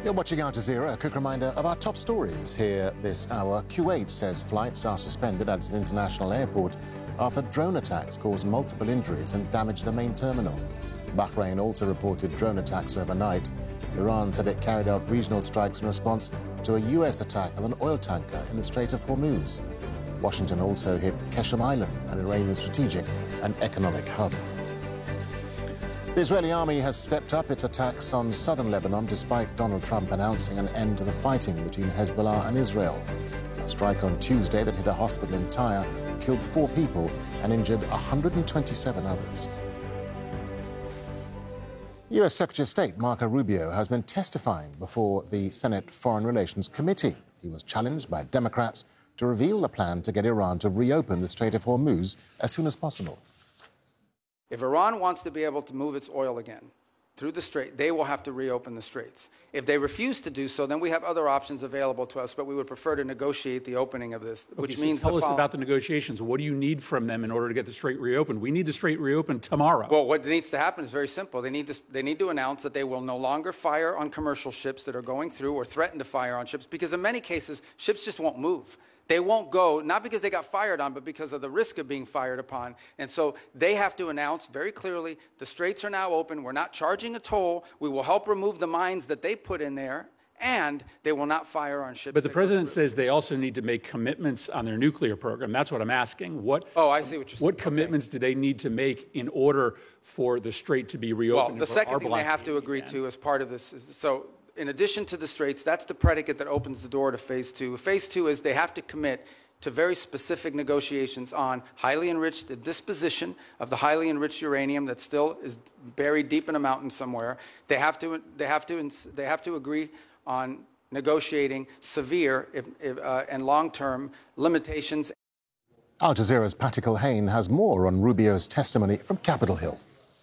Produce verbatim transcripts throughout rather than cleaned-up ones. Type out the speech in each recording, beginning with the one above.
You're watching Al Jazeera. A quick reminder of our top stories here this hour. Kuwait says flights are suspended at its international airport after drone attacks caused multiple injuries and damaged the main terminal. Bahrain also reported drone attacks overnight. Iran said it carried out regional strikes in response to a U S attack on an oil tanker in the Strait of Hormuz. Washington also hit Keshem Island, an Iranian strategic and economic hub. The Israeli army has stepped up its attacks on southern Lebanon despite Donald Trump announcing an end to the fighting between Hezbollah and Israel. A strike on Tuesday that hit a hospital in Tyre killed four people and injured one hundred twenty-seven others. U S Secretary of State Marco Rubio has been testifying before the Senate Foreign Relations Committee. He was challenged by Democrats to reveal the plan to get Iran to reopen the Strait of Hormuz as soon as possible. If Iran wants to be able to move its oil again through the strait, they will have to reopen the straits. If they refuse to do so, then we have other options available to us, but we would prefer to negotiate the opening of this, okay, which so means... Tell us about the negotiations. What do you need from them in order to get the strait reopened? We need the strait reopened tomorrow. Well, what needs to happen is very simple. They need to, they need to announce that they will no longer fire on commercial ships that are going through or threaten to fire on ships, because in many cases, ships just won't move. They won't go, not because they got fired on, but because of the risk of being fired upon. And so they have to announce very clearly, the straits are now open, we're not charging a toll, we will help remove the mines that they put in there, and they will not fire on ships. But the president says they also need to make commitments on their nuclear program. That's what I'm asking. What, oh, I see what you're saying. What commitments okay. do they need to make in order for the strait to be reopened? Well, the second thing they have to agree again. to as part of this is, so in addition to the straits, that's the predicate that opens the door to phase two. Phase two is they have to commit to very specific negotiations on highly enriched, the disposition of the highly enriched uranium that still is buried deep in a mountain somewhere. They have to, they have to, they have to agree on negotiating severe if, if, uh, and long-term limitations. Al Jazeera's Patty Culhane has more on Rubio's testimony from Capitol Hill.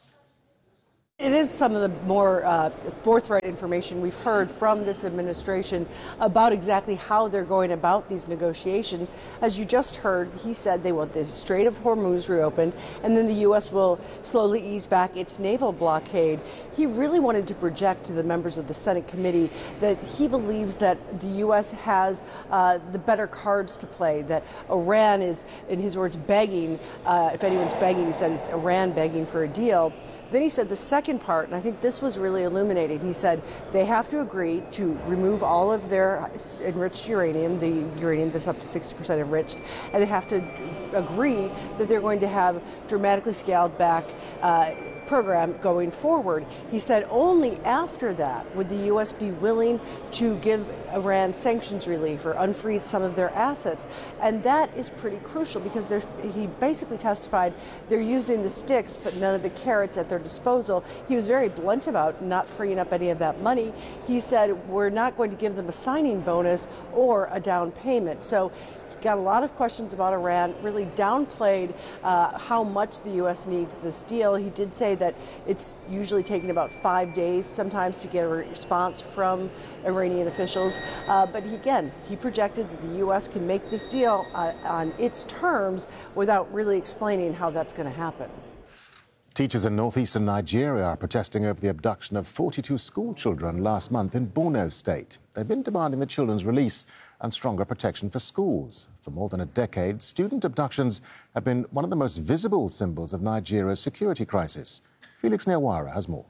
It is some of the more uh, forthright information we've heard from this administration about exactly how they're going about these negotiations. As you just heard, he said they want the Strait of Hormuz reopened, and then the U S will slowly ease back its naval blockade. He really wanted to project to the members of the Senate committee that he believes that the U S has uh, the better cards to play, that Iran is, in his words, begging, uh, if anyone's begging, he said it's Iran begging for a deal. Then he said the second part, and I think this was really illuminating, he said they have to agree to remove all of their enriched uranium, the uranium that's up to sixty percent enriched, and they have to agree that they're going to have dramatically scaled back uh, program going forward. He said only after that would the U S be willing to give Iran sanctions relief or unfreeze some of their assets. And that is pretty crucial because he basically testified they're using the sticks but none of the carrots at their disposal. He was very blunt about not freeing up any of that money. He said we're not going to give them a signing bonus or a down payment. So got a lot of questions about Iran, really downplayed uh, how much the U S needs this deal. He did say that it's usually taking about five days sometimes to get a response from Iranian officials. Uh, but he, again, he projected that the U S can make this deal uh, on its terms without really explaining how that's going to happen. Teachers in northeastern Nigeria are protesting over the abduction of forty-two school children last month in Borno State. They've been demanding the children's release and stronger protection for schools. For more than a decade, student abductions have been one of the most visible symbols of Nigeria's security crisis. Felix Nyawara has more.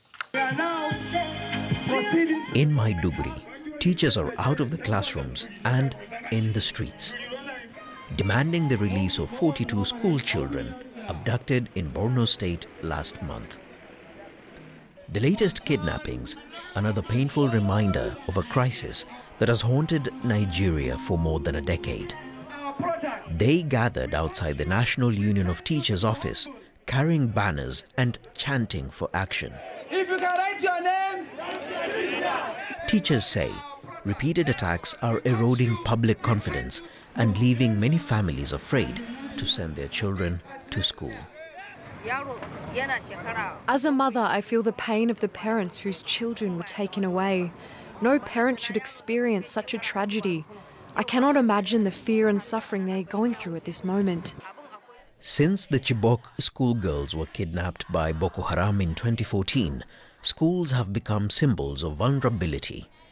In Maiduguri, teachers are out of the classrooms and in the streets, demanding the release of forty-two school children abducted in Borno State last month. The latest kidnappings, another painful reminder of a crisis that has haunted Nigeria for more than a decade. They gathered outside the National Union of Teachers office, carrying banners and chanting for action. If you can write your name! Teachers say repeated attacks are eroding public confidence and leaving many families afraid to send their children to school. As a mother, I feel the pain of the parents whose children were taken away. No parent should experience such a tragedy. I cannot imagine the fear and suffering they are going through at this moment. Since the Chibok schoolgirls were kidnapped by Boko Haram in twenty fourteen, schools have become symbols of vulnerability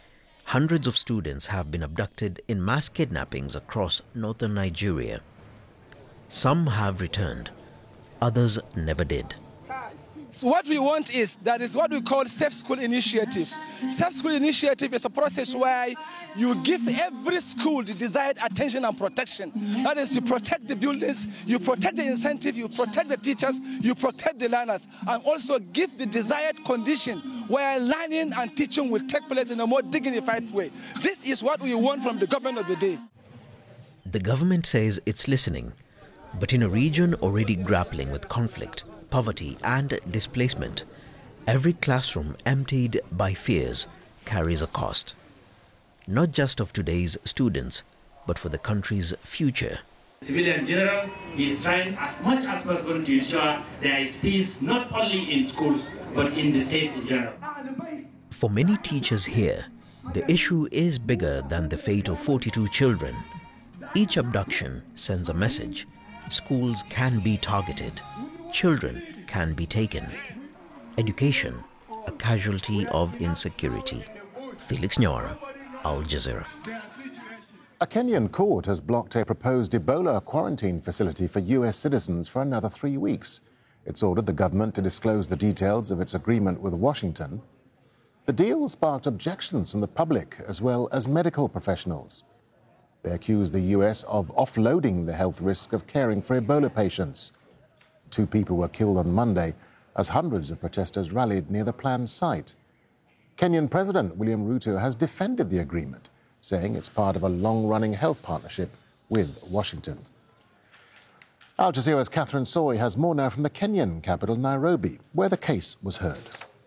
hundreds of students have been abducted in mass kidnappings across northern Nigeria. Some have returned, others never did. So what we want is, that is what we call Safe School Initiative. Safe School Initiative is a process where you give every school the desired attention and protection. That is, you protect the buildings, you protect the incentive, you protect the teachers, you protect the learners, and also give the desired condition where learning and teaching will take place in a more dignified way. This is what we want from the government of the day. The government says it's listening, but in a region already grappling with conflict, poverty and displacement, every classroom emptied by fears carries a cost. Not just of today's students, but for the country's future. Civilian general is trying as much as possible to ensure there is peace not only in schools, but in the state in general. For many teachers here, the issue is bigger than the fate of forty-two children. Each abduction sends a message. Schools can be targeted. Children can be taken. Education, a casualty of insecurity. Felix Nyora, Al Jazeera. A Kenyan court has blocked a proposed Ebola quarantine facility for U S citizens for another three weeks. It's ordered the government to disclose the details of its agreement with Washington. The deal sparked objections from the public as well as medical professionals. They accuse the U S of offloading the health risk of caring for Ebola patients. Two people were killed on Monday as hundreds of protesters rallied near the planned site. Kenyan President William Ruto has defended the agreement, saying it's part of a long-running health partnership with Washington. Al Jazeera's Catherine Soy has more now from the Kenyan capital, Nairobi, where the case was heard.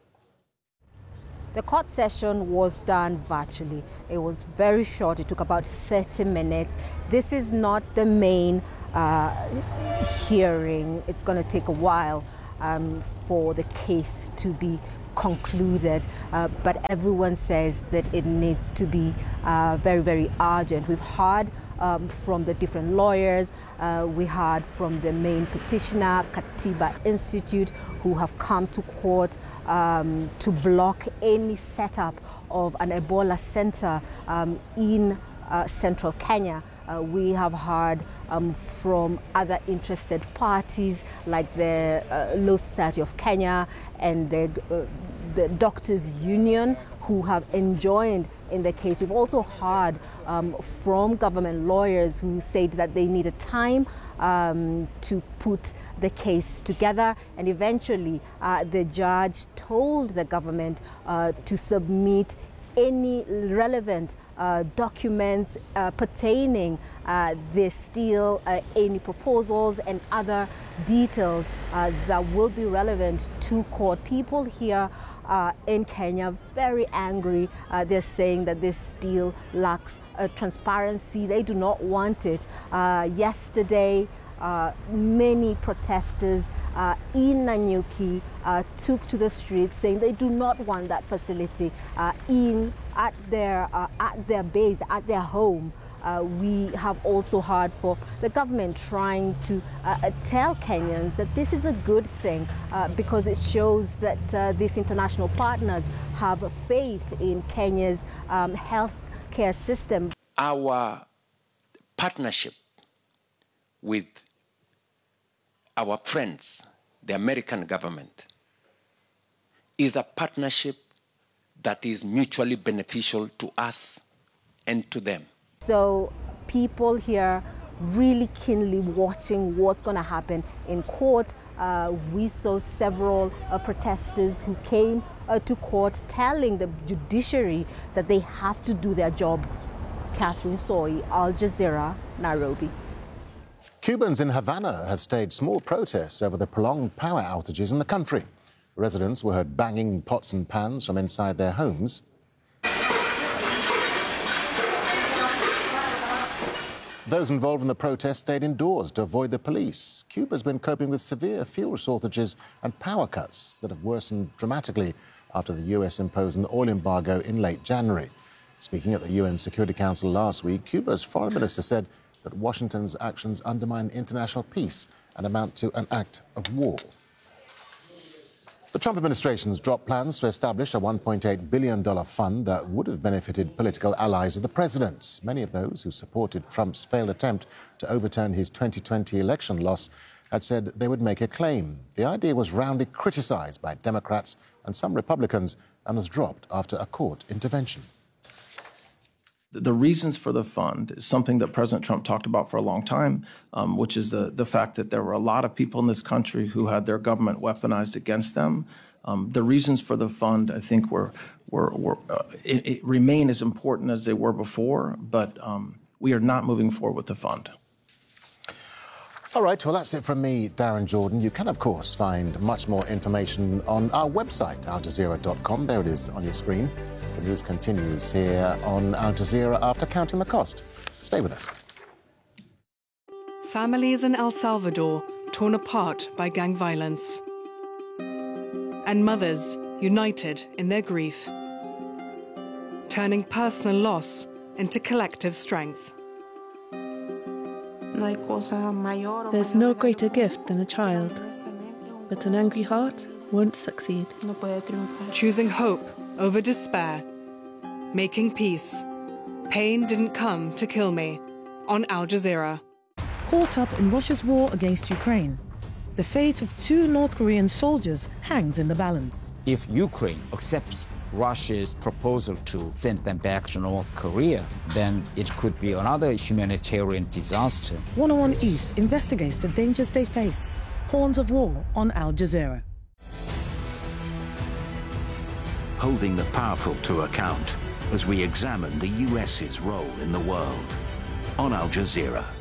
The court session was done virtually. It was very short. It took about thirty minutes. This is not the main uh, hearing. It's going to take a while um, for the case to be concluded, uh, but everyone says that it needs to be uh, very, very urgent. We've heard um, from the different lawyers, uh, we heard from the main petitioner, Katiba Institute, who have come to court um, to block any setup of an Ebola center um, in uh, central Kenya. Uh, we have heard um, from other interested parties like the uh, Law Society of Kenya and the, uh, the Doctors Union, who have enjoined in the case. We've also heard um, from government lawyers who said that they needed time um, to put the case together, and eventually uh, the judge told the government uh, to submit any relevant uh, documents uh, pertaining uh, this deal, uh, any proposals and other details uh, that will be relevant to court. People here uh, in Kenya very angry. Uh, they're saying that this deal lacks uh, transparency. They do not want it. Uh, yesterday, Uh, many protesters uh, in Nanyuki uh, took to the streets saying they do not want that facility uh, in at their uh, at their base, at their home. Uh, we have also heard for the government trying to uh, tell Kenyans that this is a good thing uh, because it shows that uh, these international partners have faith in Kenya's um, health care system. Our partnership with our friends, the American government, is a partnership that is mutually beneficial to us and to them. So people here really keenly watching what's going to happen in court. Uh, we saw several uh, protesters who came uh, to court telling the judiciary that they have to do their job. Catherine Soy, Al Jazeera, Nairobi. Cubans in Havana have staged small protests over the prolonged power outages in the country. Residents were heard banging pots and pans from inside their homes. Those involved in the protest stayed indoors to avoid the police. Cuba's been coping with severe fuel shortages and power cuts that have worsened dramatically after the U S imposed an oil embargo in late January. Speaking at the U N Security Council last week, Cuba's foreign minister said that Washington's actions undermine international peace and amount to an act of war. The Trump administration has dropped plans to establish a one point eight billion dollars fund that would have benefited political allies of the president. Many of those who supported Trump's failed attempt to overturn his twenty twenty election loss had said they would make a claim. The idea was roundly criticised by Democrats and some Republicans and was dropped after a court intervention. The reasons for the fund is something that President Trump talked about for a long time, um, which is the, the fact that there were a lot of people in this country who had their government weaponized against them. Um, the reasons for the fund, I think, were, were, were uh, it, it remain as important as they were before, but um, we are not moving forward with the fund. All right, well, that's it from me, Darren Jordan. You can, of course, find much more information on our website, al jazeera dot com. There it is on your screen. The news continues here on Al Jazeera after counting the cost. Stay with us. Families in El Salvador torn apart by gang violence. And mothers united in their grief. Turning personal loss into collective strength. There's no greater gift than a child, but an angry heart won't succeed. Choosing hope over despair. Making peace. Pain didn't come to kill me. On Al Jazeera. Caught up in Russia's war against Ukraine, the fate of two North Korean soldiers hangs in the balance. If Ukraine accepts Russia's proposal to send them back to North Korea, then it could be another humanitarian disaster. one oh one East investigates the dangers they face. Horns of War on Al Jazeera. Holding the powerful to account as we examine the U S's role in the world on Al Jazeera.